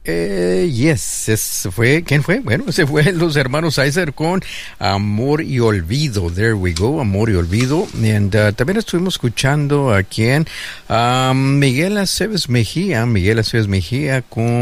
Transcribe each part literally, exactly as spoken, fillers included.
Eh, yes, ese fue, ¿quién fue? Bueno, ese fue los hermanos Iser con Amor y Olvido. There we go, Amor y Olvido. And uh, también estuvimos escuchando a quien, um, Miguel Aceves Mejía, Miguel Aceves Mejía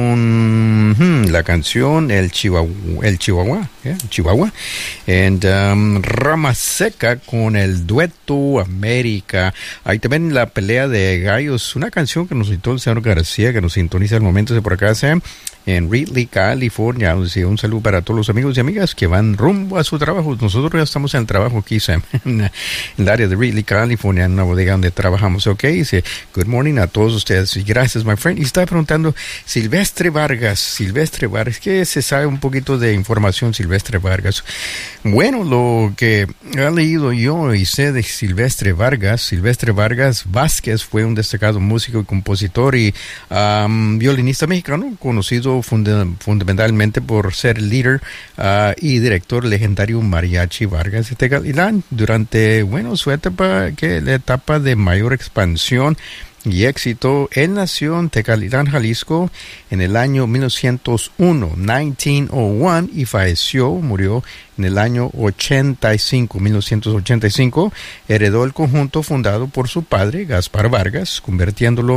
con hmm, la canción El Chihuahua, El Chihuahua, yeah, Chihuahua. And um, Rama Seca con el dueto América. Hay también la pelea de gallos, una canción que nos citó el señor García, que nos sintoniza al momento de por acá, Sam, en Ridley, California. O sea, un saludo para todos los amigos y amigas que van rumbo a su trabajo. Nosotros ya estamos en el trabajo aquí, Sam, en el área de Ridley, California, en una bodega donde trabajamos. Ok, dice, good morning a todos ustedes y gracias, my friend. Y estaba preguntando, Silvestre Vargas, Silvestre Vargas, ¿qué se sabe un poquito de información Silvestre Vargas? Bueno, lo que he leído yo y sé de Silvestre Vargas, Silvestre Vargas Vázquez fue un destacado músico y compositor y um, violinista mexicano, conocido Funda- fundamentalmente por ser líder uh, y director legendario Mariachi Vargas de Tecalitlán durante, bueno, su etapa, que la etapa de mayor expansión y éxito. Él nació en Tecalitlán, Jalisco, en el año mil novecientos uno, nineteen oh one, y falleció, murió en el año ochenta y cinco, mil novecientos ochenta y cinco. Heredó el conjunto fundado por su padre, Gaspar Vargas, convirtiéndolo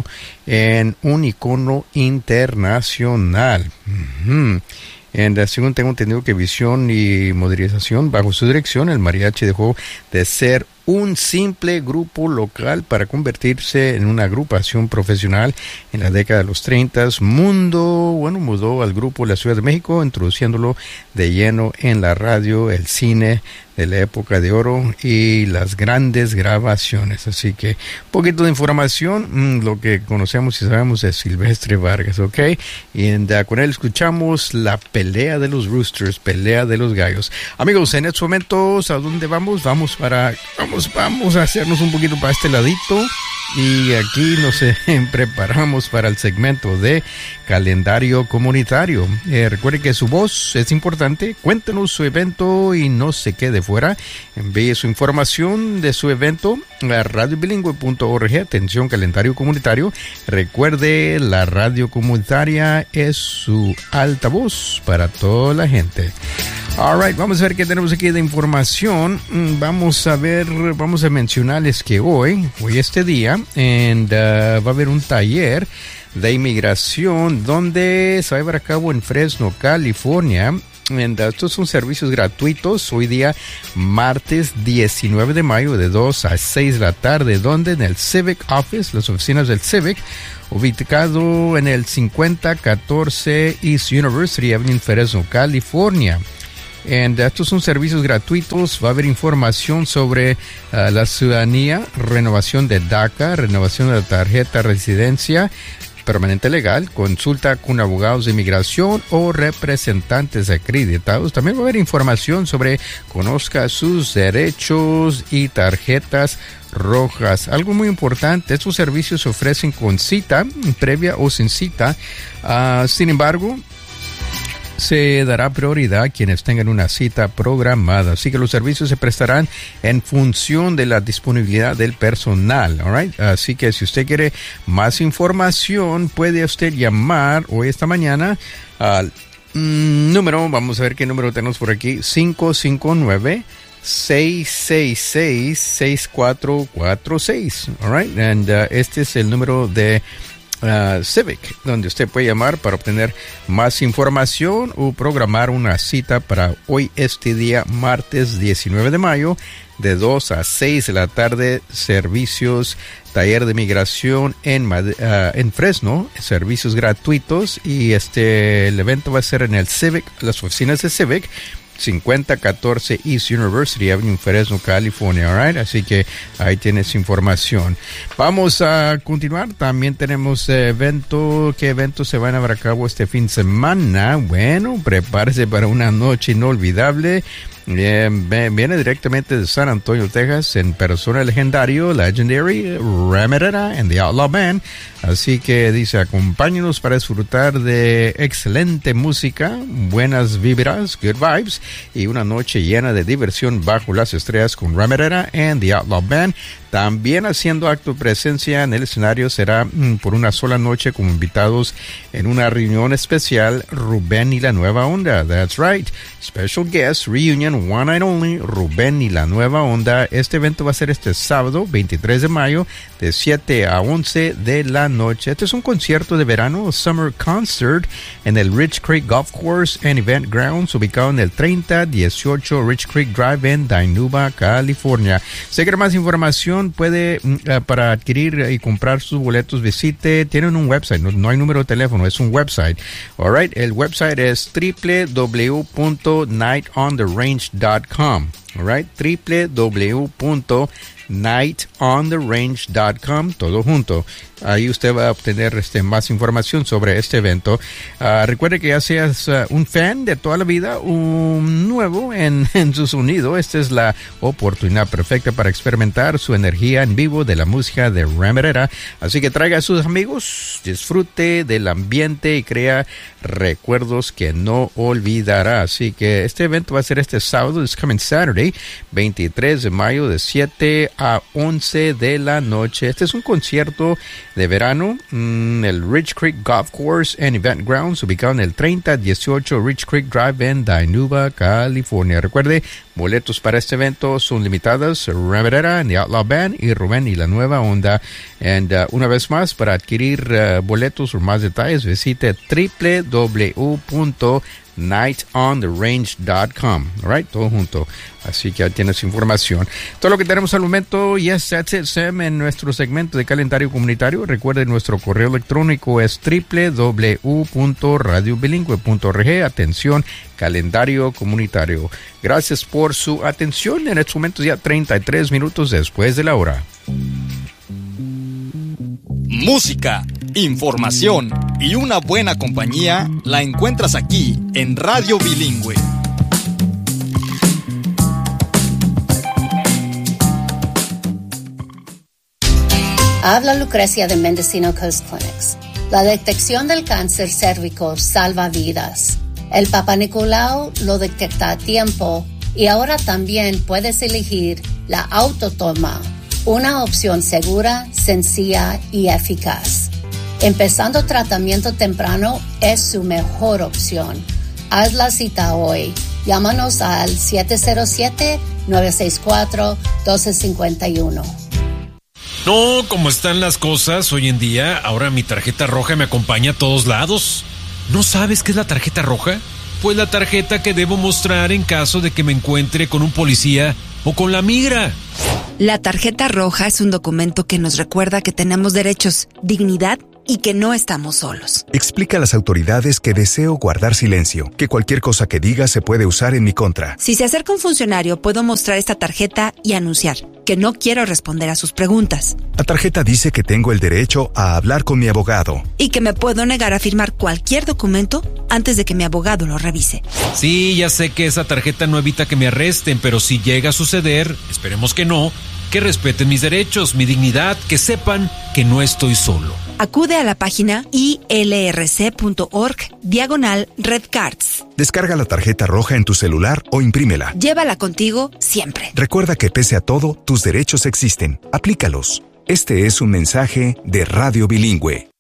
en un icono internacional. Uh-huh. And, uh, según tengo entendido que visión y modernización bajo su dirección, el mariachi dejó de ser un simple grupo local para convertirse en una agrupación profesional en la década de los treinta. Mundo, bueno, mudó al grupo la Ciudad de México, introduciéndolo de lleno en la radio, el cine de la época de oro y las grandes grabaciones. Así que un poquito de información, mmm, lo que conocemos y sabemos de Silvestre Vargas, ¿ok? Y and, uh, con él escuchamos la pelea de los Roosters, pelea de los gallos. Amigos, en estos momentos, ¿a dónde vamos? Vamos para... Vamos Vamos a hacernos un poquito para este ladito y aquí nos eh, preparamos para el segmento de calendario comunitario. Eh, recuerde que su voz es importante. Cuéntenos su evento y no se quede fuera. Envíe su información de su evento a radio bilingüe punto org. Atención, calendario comunitario. Recuerde, la radio comunitaria es su altavoz para toda la gente. All right, vamos a ver qué tenemos aquí de información. Vamos a ver, vamos a mencionarles que hoy, hoy este día, and, uh, va a haber un taller de inmigración donde se va a llevar a cabo en Fresno, California. And, uh, estos son servicios gratuitos. Hoy día, martes diecinueve de mayo, de dos a seis de la tarde, donde en el Civic Office, las oficinas del Civic, ubicado en el cincuenta catorce East University Avenue, Fresno, California. And, uh, estos son servicios gratuitos. Va a haber información sobre uh, la ciudadanía, renovación de DACA, renovación de la tarjeta de residencia permanente legal, consulta con abogados de inmigración o representantes acreditados. También va a haber información sobre conozca sus derechos y tarjetas rojas. Algo muy importante, estos servicios se ofrecen con cita previa o sin cita. Uh, sin embargo, se dará prioridad a quienes tengan una cita programada. Así que los servicios se prestarán en función de la disponibilidad del personal. All right? Así que si usted quiere más información, puede usted llamar hoy esta mañana al mm, número, vamos a ver qué número tenemos por aquí, cinco cinco nueve, seis seis seis, seis cuatro cuatro seis. All right? And uh, este es el número de Uh, Civic, donde usted puede llamar para obtener más información o programar una cita para hoy este día, martes diecinueve de mayo, de dos a seis de la tarde. Servicios, taller de migración en, uh, en Fresno, servicios gratuitos, y este el evento va a ser en el Civic, las oficinas de Civic, cincuenta catorce East University Avenue, Fresno, California. All right? Así que ahí tienes información. Vamos a continuar. También tenemos evento. ¿Qué eventos se van a llevar a cabo este fin de semana? Bueno, prepárese para una noche inolvidable. Bien, viene directamente de San Antonio, Texas, en persona legendario, Legendary, Ramirera and the Outlaw Band. Así que dice, acompáñenos para disfrutar de excelente música, buenas vibras, good vibes, y una noche llena de diversión bajo las estrellas con Ramirera and the Outlaw Band. También haciendo acto de presencia en el escenario será mm, por una sola noche como invitados en una reunión especial Rubén y la Nueva Onda. That's right. Special guest reunion one night only, Rubén y la Nueva Onda. Este evento va a ser este sábado veintitrés de mayo de siete a once de la noche. Este es un concierto de verano, Summer Concert, en el Rich Creek Golf Course and Event Grounds, ubicado en el treinta dieciocho Rich Creek Drive en Dinuba, California. Si quiere más información, puede uh, para adquirir y comprar sus boletos, visite, tienen un website, no, no hay número de teléfono, es un website. Alright, el website es w w w punto night on the range punto com. Alright, w w w punto night on the range punto com, todo junto. Ahí usted va a obtener este, más información sobre este evento. Uh, recuerde que ya seas uh, un fan de toda la vida, un nuevo en, en su sonido, esta es la oportunidad perfecta para experimentar su energía en vivo de la música de Ram Herrera. Así que traiga a sus amigos, disfrute del ambiente y crea recuerdos que no olvidará. Así que este evento va a ser este sábado, this coming Saturday, veintitrés de mayo de siete a once de la noche. Este es un concierto de verano en el Rich Creek Golf Course and Event Grounds, ubicado en el treinta dieciocho Rich Creek Drive en Dinuba, California. Recuerde, boletos para este evento son limitadas. Ram Herrera, The Outlaw Band y Rubén y la Nueva Onda. And uh, una vez más, para adquirir uh, boletos o más detalles, visite w w w punto night on the range punto com. Alright, todo junto. Así que ya tienes información. Todo lo que tenemos al momento. Yes, that's it, Sam, en nuestro segmento de calendario comunitario. Recuerden, nuestro correo electrónico es w w w punto radio bilingüe punto org. Atención, calendario comunitario. Gracias por su atención. En estos momentos ya treinta y tres minutos después de la hora. Música, información y una buena compañía la encuentras aquí en Radio Bilingüe. Habla Lucrecia de Mendocino Coast Clinics. La detección del cáncer cérvico salva vidas. El Papa Nicolau lo detecta a tiempo y ahora también puedes elegir la autotoma, una opción segura, sencilla y eficaz. Empezando tratamiento temprano es su mejor opción. Haz la cita hoy. Llámanos al siete cero siete, nueve seis cuatro, uno dos cinco uno. No, como están las cosas hoy en día, ahora mi tarjeta roja me acompaña a todos lados. ¿No sabes qué es la tarjeta roja? Pues la tarjeta que debo mostrar en caso de que me encuentre con un policía o con la migra. La tarjeta roja es un documento que nos recuerda que tenemos derechos, dignidad y que no estamos solos. Explica a las autoridades que deseo guardar silencio, que cualquier cosa que diga se puede usar en mi contra. Si se acerca un funcionario, puedo mostrar esta tarjeta y anunciar que no quiero responder a sus preguntas. La tarjeta dice que tengo el derecho a hablar con mi abogado. Y que me puedo negar a firmar cualquier documento antes de que mi abogado lo revise. Sí, ya sé que esa tarjeta no evita que me arresten, pero si llega a suceder, esperemos que no, que respeten mis derechos, mi dignidad, que sepan que no estoy solo. Acude a la página i l r c punto org diagonal red cards. Descarga la tarjeta roja en tu celular o imprímela. Llévala contigo siempre. Recuerda que pese a todo, tus derechos existen. Aplícalos. Este es un mensaje de Radio Bilingüe.